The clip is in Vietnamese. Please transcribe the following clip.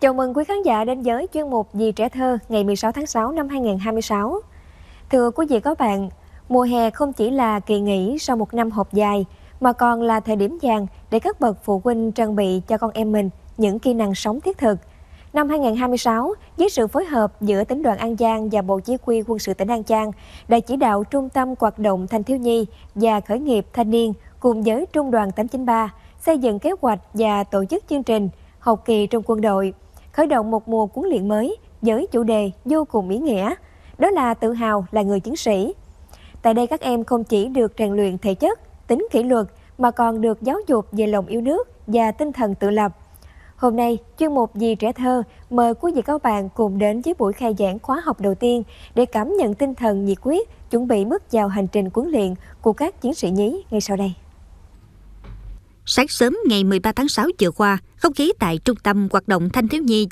Chào mừng quý khán giả đến với chuyên mục Vì Trẻ Thơ ngày 16 tháng 6 năm 2026. Thưa quý vị các bạn, mùa hè không chỉ là kỳ nghỉ sau một năm học dài, mà còn là thời điểm vàng để các bậc phụ huynh trang bị cho con em mình những kỹ năng sống thiết thực. Năm 2026, với sự phối hợp giữa Tỉnh đoàn An Giang và Bộ Chỉ huy Quân sự tỉnh An Giang, đã chỉ đạo Trung tâm Hoạt động Thanh thiếu nhi và Khởi nghiệp Thanh niên cùng với Trung đoàn 893 xây dựng kế hoạch và tổ chức chương trình học kỳ trong quân đội, khởi động một mùa huấn luyện mới với chủ đề vô cùng ý nghĩa, đó là tự hào là người chiến sĩ. Tại đây các em không chỉ được rèn luyện thể chất, tính kỷ luật mà còn được giáo dục về lòng yêu nước và tinh thần tự lập. Hôm nay, chuyên mục Vì Trẻ Thơ mời quý vị các bạn cùng đến với buổi khai giảng khóa học đầu tiên để cảm nhận tinh thần nhiệt huyết, chuẩn bị bước vào hành trình huấn luyện của các chiến sĩ nhí ngay sau đây. Sáng sớm ngày 13 tháng 6 vừa qua, không khí tại Trung tâm Hoạt động Thanh thiếu nhi